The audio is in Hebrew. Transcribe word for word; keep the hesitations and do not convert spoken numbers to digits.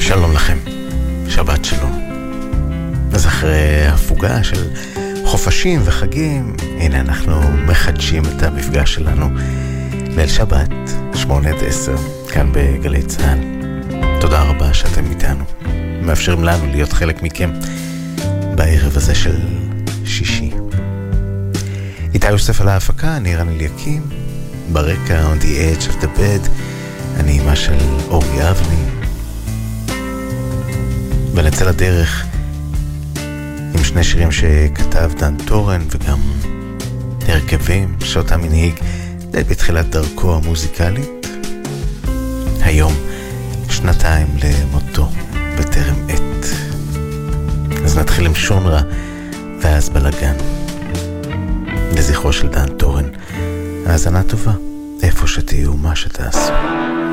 שלום לכם, שבת שלום. אז אחרי הפוגה של חופשים וחגים, הנה אנחנו מחדשים את המפגש שלנו ליל שבת, שמונה עד עשר, כאן בגלי צהל. תודה רבה שאתם איתנו, מאפשרים לנו להיות חלק מכם בערב הזה של שישי. איתי יוסף על ההפקה, אני רן אליקים, ברקע On the Edge of the Bed, אני אימא של אורי אבני. ונצא לדרך עם שני שירים שכתב דן טורן וגם הרכבים שאותם הנהיג די בתחילת דרכו המוזיקלית. היום שנתיים למותו בטרם עת. אז נתחיל עם שונרה ואז בלגן לזכרו של דן טורן. האזנה טובה, איפה שתהיו, מה שתעשו.